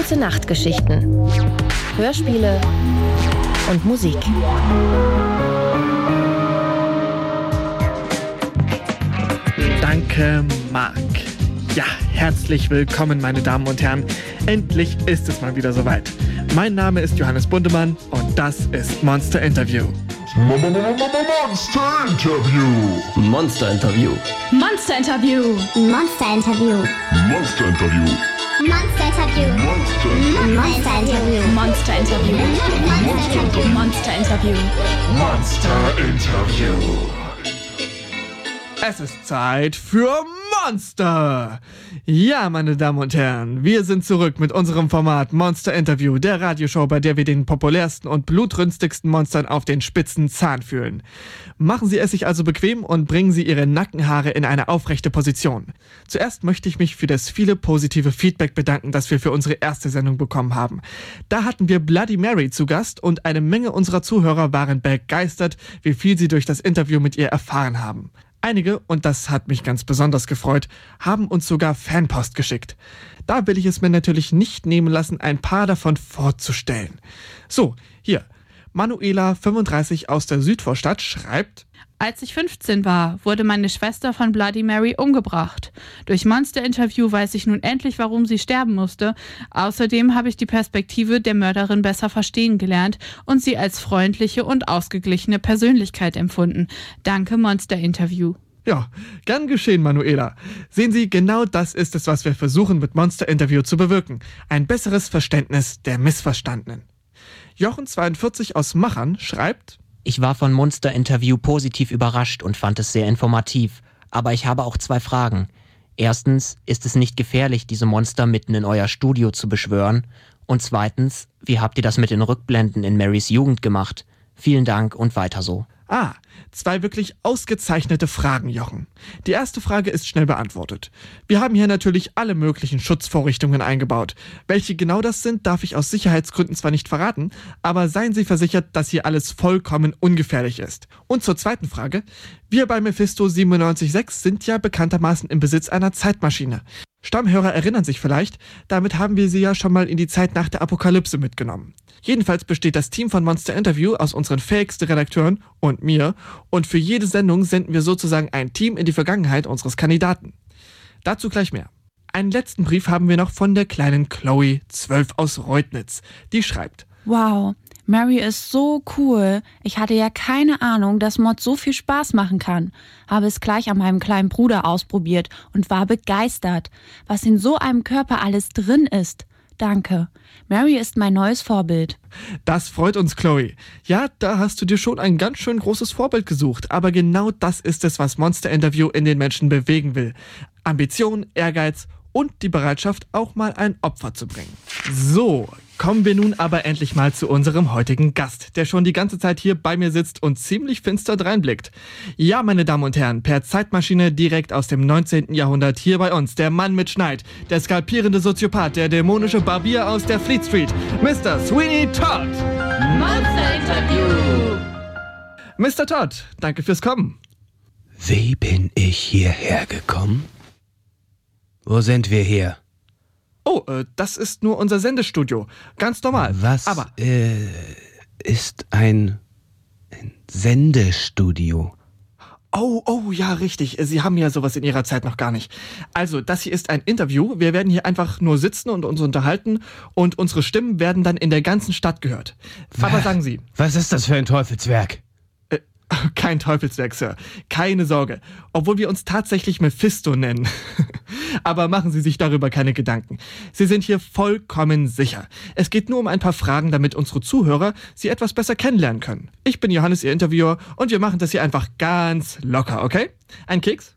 Gute Nachtgeschichten, Hörspiele und Musik. Danke, Marc. Ja, herzlich willkommen, meine Damen und Herren. Endlich ist es mal wieder soweit. Mein Name ist Johannes Bundemann und das ist Monster Interview. Monster Interview. Monster Interview. Monster Interview. Monster Interview. Monster Interview. Monster Interview. Monster Interview. Monster Interview. Monster Interview. Monster Interview. Es ist Zeit für Monster! Ja, meine Damen und Herren, wir sind zurück mit unserem Format Monster Interview, der Radioshow, bei der wir den populärsten und blutrünstigsten Monstern auf den spitzen Zahn fühlen. Machen Sie es sich also bequem und bringen Sie Ihre Nackenhaare in eine aufrechte Position. Zuerst möchte ich mich für das viele positive Feedback bedanken, das wir für unsere erste Sendung bekommen haben. Da hatten wir Bloody Mary zu Gast und eine Menge unserer Zuhörer waren begeistert, wie viel sie durch das Interview mit ihr erfahren haben. Einige, und das hat mich ganz besonders gefreut, haben uns sogar Fanpost geschickt. Da will ich es mir natürlich nicht nehmen lassen, ein paar davon vorzustellen. So, hier. Manuela, 35 aus der Südvorstadt, schreibt: Als ich 15 war, wurde meine Schwester von Bloody Mary umgebracht. Durch Monster Interview weiß ich nun endlich, warum sie sterben musste. Außerdem habe ich die Perspektive der Mörderin besser verstehen gelernt und sie als freundliche und ausgeglichene Persönlichkeit empfunden. Danke, Monster Interview. Ja, gern geschehen, Manuela. Sehen Sie, genau das ist es, was wir versuchen mit Monster Interview zu bewirken. Ein besseres Verständnis der Missverstandenen. Jochen, 42 aus Machern, schreibt: Ich war von Monster Interview positiv überrascht und fand es sehr informativ. Aber ich habe auch 2 Fragen. Erstens, ist es nicht gefährlich, diese Monster mitten in euer Studio zu beschwören? Und zweitens, wie habt ihr das mit den Rückblenden in Marys Jugend gemacht? Vielen Dank und weiter so. 2 wirklich ausgezeichnete Fragen, Jochen. Die erste Frage ist schnell beantwortet. Wir haben hier natürlich alle möglichen Schutzvorrichtungen eingebaut. Welche genau das sind, darf ich aus Sicherheitsgründen zwar nicht verraten, aber seien Sie versichert, dass hier alles vollkommen ungefährlich ist. Und zur zweiten Frage: Wir bei Mephisto 97.6 sind ja bekanntermaßen im Besitz einer Zeitmaschine. Stammhörer erinnern sich vielleicht, damit haben wir sie ja schon mal in die Zeit nach der Apokalypse mitgenommen. Jedenfalls besteht das Team von Monster Interview aus unseren fähigsten Redakteuren und mir, und für jede Sendung senden wir sozusagen ein Team in die Vergangenheit unseres Kandidaten. Dazu gleich mehr. Einen letzten Brief haben wir noch von der kleinen Chloe, 12 aus Reutnitz. Die schreibt: Wow, Mary ist so cool. Ich hatte ja keine Ahnung, dass Mod so viel Spaß machen kann. Habe es gleich an meinem kleinen Bruder ausprobiert und war begeistert, was in so einem Körper alles drin ist. Danke. Mary ist mein neues Vorbild. Das freut uns, Chloe. Ja, da hast du dir schon ein ganz schön großes Vorbild gesucht. Aber genau das ist es, was Monster Interview in den Menschen bewegen will. Ambition, Ehrgeiz und die Bereitschaft, auch mal ein Opfer zu bringen. So, kommen wir nun aber endlich mal zu unserem heutigen Gast, der schon die ganze Zeit hier bei mir sitzt und ziemlich finster dreinblickt. Ja, meine Damen und Herren, per Zeitmaschine direkt aus dem 19. Jahrhundert hier bei uns, der Mann mit Schneid, der skalpierende Soziopath, der dämonische Barbier aus der Fleet Street, Mr. Sweeney Todd. Monster Interview. Mr. Todd, danke fürs Kommen. Wie bin ich hierher gekommen? Wo sind wir hier? Oh, das ist nur unser Sendestudio. Ganz normal. Was Aber ist ein Sendestudio? Oh, ja, richtig. Sie haben ja sowas in Ihrer Zeit noch gar nicht. Also, das hier ist ein Interview. Wir werden hier einfach nur sitzen und uns unterhalten und unsere Stimmen werden dann in der ganzen Stadt gehört. Aber sagen Sie. Was ist das für ein Teufelswerk? Kein Teufelswerk, Sir. Keine Sorge. Obwohl wir uns tatsächlich Mephisto nennen. Aber machen Sie sich darüber keine Gedanken. Sie sind hier vollkommen sicher. Es geht nur um ein paar Fragen, damit unsere Zuhörer Sie etwas besser kennenlernen können. Ich bin Johannes, Ihr Interviewer, und wir machen das hier einfach ganz locker, okay? Ein Keks?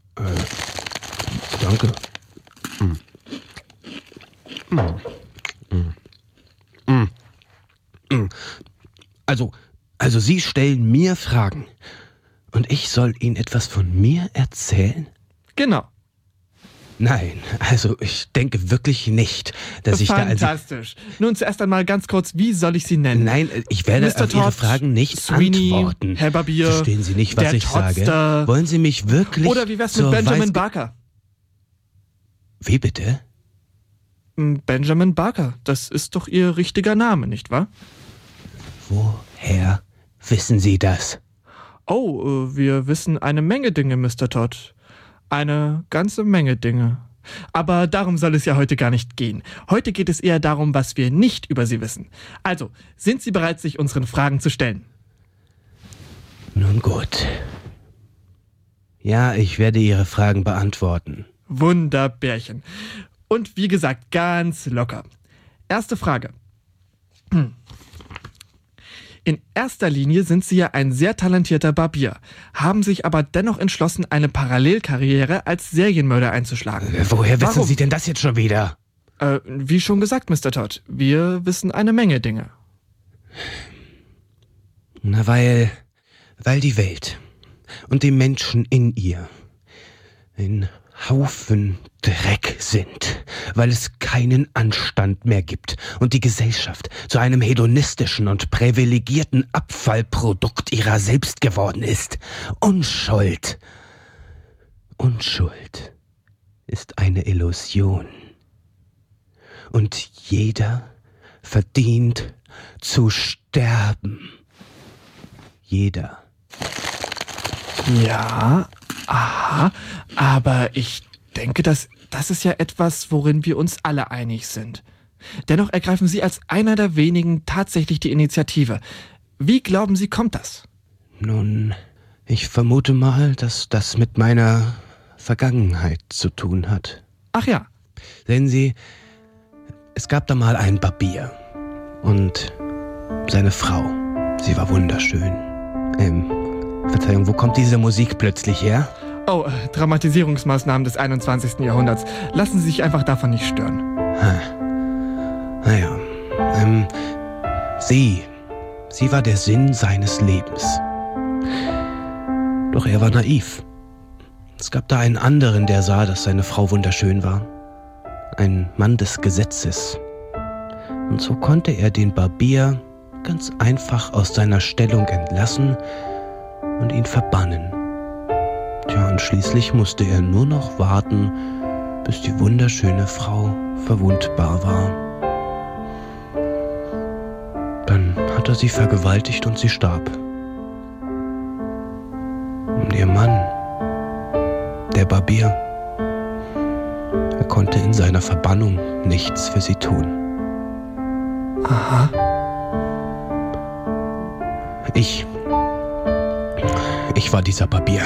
Danke. Also Sie stellen mir Fragen und ich soll Ihnen etwas von mir erzählen? Genau. Nein, also ich denke wirklich nicht, dass ich da... Fantastisch. Nun zuerst einmal ganz kurz, wie soll ich Sie nennen? Nein, ich werde Mr. auf Ihre Todd, Fragen nicht Sweeney, antworten. Herr Barbier, Verstehen Sie nicht, was der ich Toddster. sage? Wollen Sie mich wirklich... Oder wie wär's mit Benjamin Barker? Wie bitte? Benjamin Barker, das ist doch Ihr richtiger Name, nicht wahr? Woher wissen Sie das? Oh, wir wissen eine Menge Dinge, Mr. Todd. Eine ganze Menge Dinge. Aber darum soll es ja heute gar nicht gehen. Heute geht es eher darum, was wir nicht über Sie wissen. Also, sind Sie bereit, sich unseren Fragen zu stellen? Nun gut. Ja, ich werde Ihre Fragen beantworten. Wunderbärchen. Und wie gesagt, ganz locker. Erste Frage. In erster Linie sind Sie ja ein sehr talentierter Barbier, haben sich aber dennoch entschlossen, eine Parallelkarriere als Serienmörder einzuschlagen. Woher wissen Sie denn das jetzt schon wieder? Wie schon gesagt, Mr. Todd, wir wissen eine Menge Dinge. Na, weil die Welt und die Menschen in ihr ein Haufen Dreck sind, weil es keinen Anstand mehr gibt und die Gesellschaft zu einem hedonistischen und privilegierten Abfallprodukt ihrer selbst geworden ist. Unschuld ist eine Illusion. Und jeder verdient zu sterben. Jeder. Ja, aha, aber ich denke, das ist ja etwas, worin wir uns alle einig sind. Dennoch ergreifen Sie als einer der wenigen tatsächlich die Initiative. Wie glauben Sie, kommt das? Nun, ich vermute mal, dass das mit meiner Vergangenheit zu tun hat. Ach ja. Sehen Sie, es gab da mal einen Barbier und seine Frau. Sie war wunderschön. Verzeihung, wo kommt diese Musik plötzlich her? Oh, Dramatisierungsmaßnahmen des 21. Jahrhunderts. Lassen Sie sich einfach davon nicht stören. Naja, sie war der Sinn seines Lebens. Doch er war naiv. Es gab da einen anderen, der sah, dass seine Frau wunderschön war. Ein Mann des Gesetzes. Und so konnte er den Barbier ganz einfach aus seiner Stellung entlassen und ihn verbannen. Tja, und schließlich musste er nur noch warten, bis die wunderschöne Frau verwundbar war. Dann hat er sie vergewaltigt und sie starb. Und ihr Mann, der Barbier, er konnte in seiner Verbannung nichts für sie tun. Aha. Ich war dieser Barbier.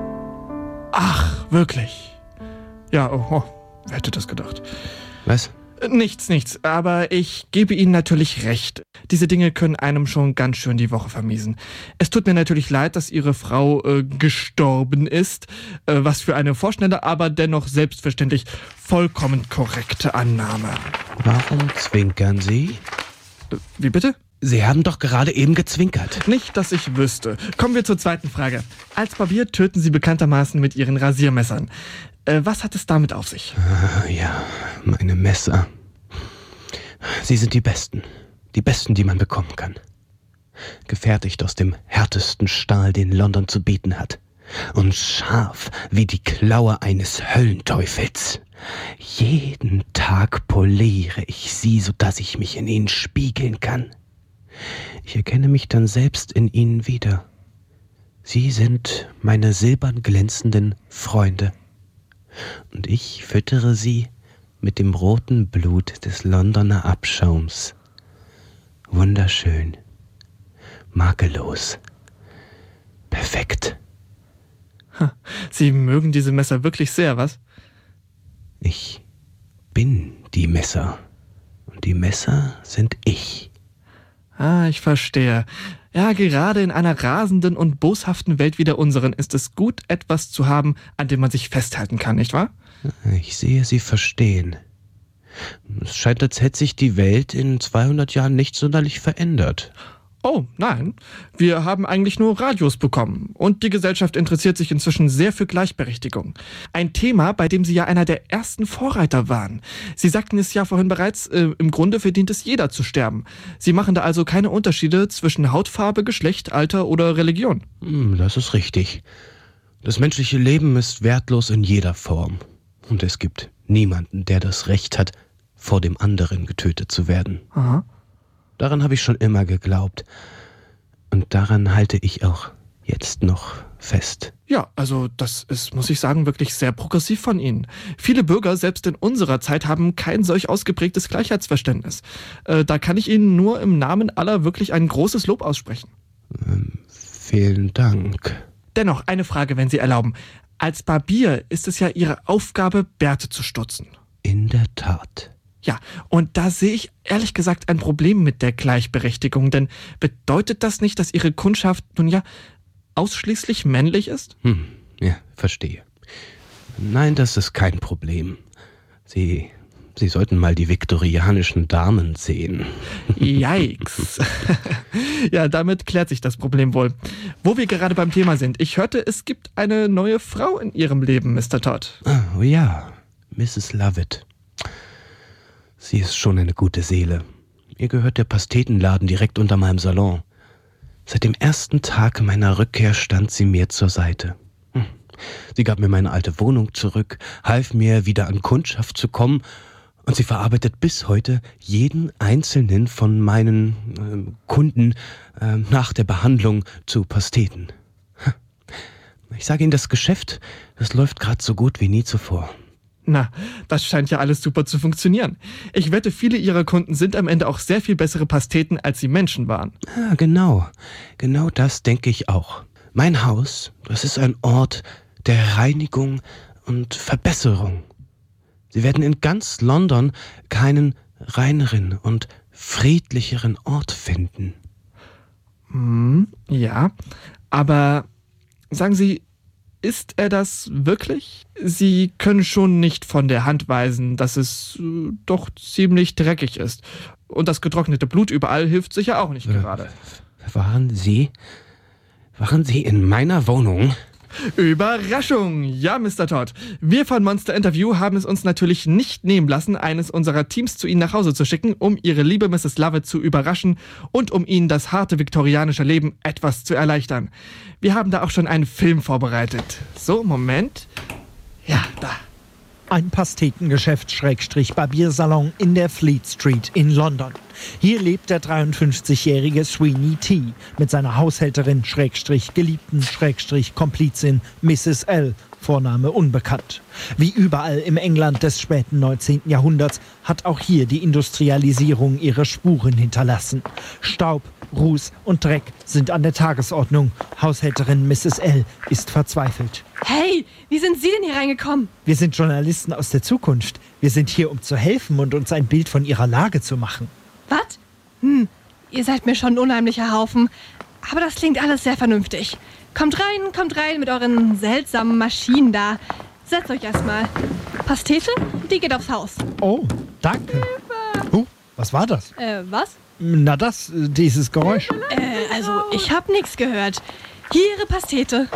Ach, wirklich? Ja, wer hätte das gedacht? Was? Nichts, aber ich gebe Ihnen natürlich recht. Diese Dinge können einem schon ganz schön die Woche vermiesen. Es tut mir natürlich leid, dass Ihre Frau gestorben ist. Was für eine vorschnelle, aber dennoch selbstverständlich vollkommen korrekte Annahme. Warum zwinkern Sie? Wie bitte? Sie haben doch gerade eben gezwinkert. Nicht, dass ich wüsste. Kommen wir zur zweiten Frage. Als Barbier töten Sie bekanntermaßen mit Ihren Rasiermessern. Was hat es damit auf sich? Ja, meine Messer. Sie sind die besten, die man bekommen kann. Gefertigt aus dem härtesten Stahl, den London zu bieten hat. Und scharf wie die Klaue eines Höllenteufels. Jeden Tag poliere ich sie, sodass ich mich in ihnen spiegeln kann. Ich erkenne mich dann selbst in ihnen wieder. Sie sind meine silbern glänzenden Freunde. Und ich füttere sie mit dem roten Blut des Londoner Abschaums. Wunderschön, makellos, perfekt. Sie mögen diese Messer wirklich sehr, was? Ich bin die Messer. Und die Messer sind ich. Ah, ich verstehe. Ja, gerade in einer rasenden und boshaften Welt wie der unseren ist es gut, etwas zu haben, an dem man sich festhalten kann, nicht wahr? Ich sehe, Sie verstehen. Es scheint, als hätte sich die Welt in 200 Jahren nicht sonderlich verändert. Oh, nein. Wir haben eigentlich nur Radios bekommen. Und die Gesellschaft interessiert sich inzwischen sehr für Gleichberechtigung. Ein Thema, bei dem Sie ja einer der ersten Vorreiter waren. Sie sagten es ja vorhin bereits, im Grunde verdient es jeder zu sterben. Sie machen da also keine Unterschiede zwischen Hautfarbe, Geschlecht, Alter oder Religion. Das ist richtig. Das menschliche Leben ist wertlos in jeder Form. Und es gibt niemanden, der das Recht hat, vor dem anderen getötet zu werden. Aha. Daran habe ich schon immer geglaubt. Und daran halte ich auch jetzt noch fest. Ja, also das ist, muss ich sagen, wirklich sehr progressiv von Ihnen. Viele Bürger, selbst in unserer Zeit, haben kein solch ausgeprägtes Gleichheitsverständnis. Da kann ich Ihnen nur im Namen aller wirklich ein großes Lob aussprechen. Vielen Dank. Dennoch, eine Frage, wenn Sie erlauben. Als Barbier ist es ja Ihre Aufgabe, Bärte zu stutzen. In der Tat. Ja, und da sehe ich ehrlich gesagt ein Problem mit der Gleichberechtigung, denn bedeutet das nicht, dass Ihre Kundschaft nun ja ausschließlich männlich ist? Ja, verstehe. Nein, das ist kein Problem. Sie sollten mal die viktorianischen Damen sehen. Yikes. Ja, damit klärt sich das Problem wohl. Wo wir gerade beim Thema sind, ich hörte, es gibt eine neue Frau in Ihrem Leben, Mr. Todd. Oh ja, Mrs. Lovett. Sie ist schon eine gute Seele. Ihr gehört der Pastetenladen direkt unter meinem Salon. Seit dem ersten Tag meiner Rückkehr stand sie mir zur Seite. Sie gab mir meine alte Wohnung zurück, half mir wieder an Kundschaft zu kommen und sie verarbeitet bis heute jeden einzelnen von meinen Kunden nach der Behandlung zu Pasteten. Ich sage Ihnen, das Geschäft, das läuft gerade so gut wie nie zuvor. Na, das scheint ja alles super zu funktionieren. Ich wette, viele Ihrer Kunden sind am Ende auch sehr viel bessere Pasteten, als sie Menschen waren. Ja, genau. Genau das denke ich auch. Mein Haus, das ist ein Ort der Reinigung und Verbesserung. Sie werden in ganz London keinen reineren und friedlicheren Ort finden. Ja, aber sagen Sie, ist er das wirklich? Sie können schon nicht von der Hand weisen, dass es doch ziemlich dreckig ist. Und das getrocknete Blut überall hilft sicher auch nicht gerade. Waren Sie in meiner Wohnung? Überraschung! Ja, Mr. Todd. Wir von Monster Interview haben es uns natürlich nicht nehmen lassen, eines unserer Teams zu Ihnen nach Hause zu schicken, um Ihre liebe Mrs. Lovett zu überraschen und um Ihnen das harte viktorianische Leben etwas zu erleichtern. Wir haben da auch schon einen Film vorbereitet. So, Moment. Ja, da. Ein Pastetengeschäft / Barbiersalon in der Fleet Street in London. Hier lebt der 53-jährige Sweeney T. mit seiner Haushälterin / Geliebten / Komplizin Mrs. L., Vorname unbekannt. Wie überall im England des späten 19. Jahrhunderts hat auch hier die Industrialisierung ihre Spuren hinterlassen. Staub, Ruß und Dreck sind an der Tagesordnung. Haushälterin Mrs. L. ist verzweifelt. Hey, wie sind Sie denn hier reingekommen? Wir sind Journalisten aus der Zukunft. Wir sind hier, um zu helfen und uns ein Bild von Ihrer Lage zu machen. Was? Ihr seid mir schon ein unheimlicher Haufen. Aber das klingt alles sehr vernünftig. Kommt rein mit euren seltsamen Maschinen da. Setzt euch erstmal. Pastete, die geht aufs Haus. Oh, danke. Was war das? Was? Na dieses Geräusch. Also, ich hab nichts gehört. Hier Ihre Pastete.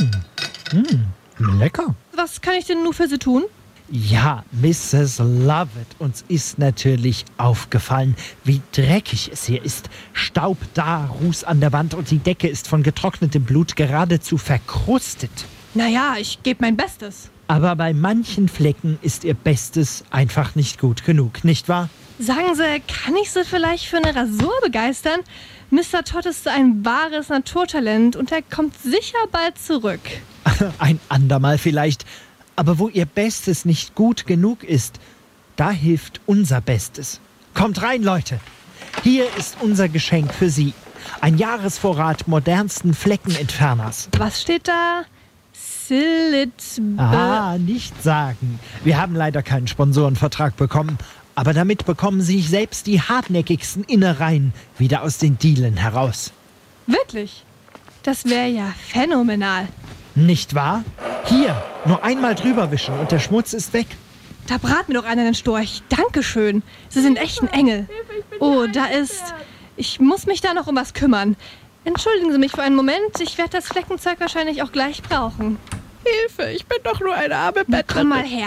Lecker. Was kann ich denn nur für Sie tun? Ja, Mrs. Lovett, uns ist natürlich aufgefallen, wie dreckig es hier ist. Staub da, Ruß an der Wand und die Decke ist von getrocknetem Blut geradezu verkrustet. Naja, ich gebe mein Bestes. Aber bei manchen Flecken ist Ihr Bestes einfach nicht gut genug, nicht wahr? Sagen Sie, kann ich Sie vielleicht für eine Rasur begeistern? Mr. Todd ist so ein wahres Naturtalent und er kommt sicher bald zurück. Ein andermal vielleicht. Aber wo Ihr Bestes nicht gut genug ist, da hilft unser Bestes. Kommt rein, Leute. Hier ist unser Geschenk für Sie. Ein Jahresvorrat modernsten Fleckenentferners. Was steht da? Nicht sagen. Wir haben leider keinen Sponsorenvertrag bekommen. Aber damit bekommen Sie selbst die hartnäckigsten Innereien wieder aus den Dielen heraus. Wirklich? Das wäre ja phänomenal. Nicht wahr? Hier, nur einmal drüber wischen und der Schmutz ist weg. Da brat mir doch einer den Storch. Dankeschön. Sie sind echt ein Engel. Oh, da ist... Ich muss mich da noch um was kümmern. Entschuldigen Sie mich für einen Moment. Ich werde das Fleckenzeug wahrscheinlich auch gleich brauchen. Hilfe, ich bin doch nur eine arme Bettlerin. Komm mal her.